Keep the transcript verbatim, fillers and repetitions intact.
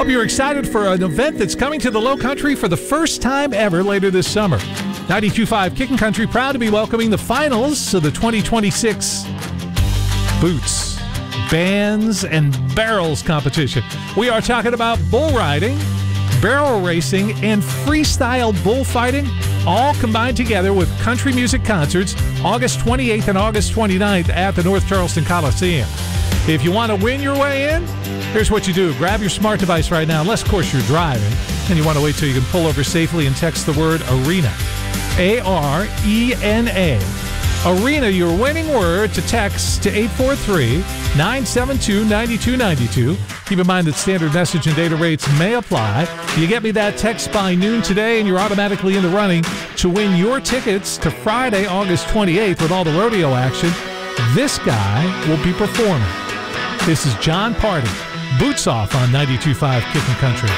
Hope you're excited for an event that's coming to the Low Country for the first time ever later this summer. ninety-two point five Kickin' Country proud to be welcoming the finals of the twenty twenty-six Boots, Bands, and Barrels competition. We are talking about bull riding, barrel racing, and freestyle bullfighting, all combined together with country music concerts August twenty-eighth and August twenty-ninth at the North Charleston Coliseum. If you want to win your way in, here's what you do. Grab your smart device right now, unless, of course, you're driving, and you want to wait till you can pull over safely and text the word ARENA. A R E N A. ARENA, your winning word, to text to eight four three, nine seven two, nine two nine two. Keep in mind that standard message and data rates may apply. You get me that text by noon today, and you're automatically in the running to win your tickets to Friday, August twenty-eighth with all the rodeo action. This guy will be performing. This is Jon Pardi. Boots Off on ninety-two point five Kickin' Country.